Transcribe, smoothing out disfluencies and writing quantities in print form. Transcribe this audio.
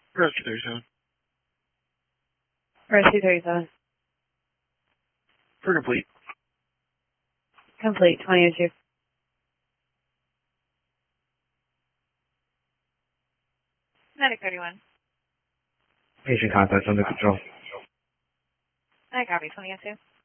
Rescue 37. Rescue 37. For complete. Complete, 2002. Medic 31. Patient contact under control. I copy, 2002.